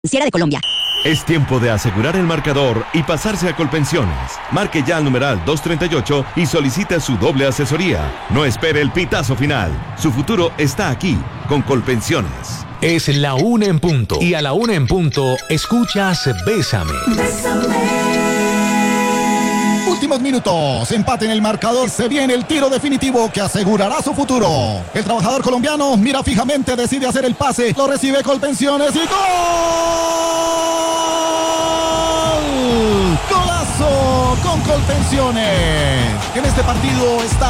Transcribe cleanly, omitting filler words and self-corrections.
Financiera de Colombia. Es tiempo de asegurar el marcador y pasarse a Colpensiones. Marque ya al numeral 238 y solicite su doble asesoría. No espere el pitazo final. Su futuro está aquí, con Colpensiones. Es la 1 en punto. Y a la 1 en punto, escuchas Bésame. Últimos minutos, empate en el marcador, se viene el tiro definitivo que asegurará su futuro. El trabajador colombiano mira fijamente, decide hacer el pase, lo recibe Colpensiones y ¡gol! ¡Golazo con Colpensiones! En este partido está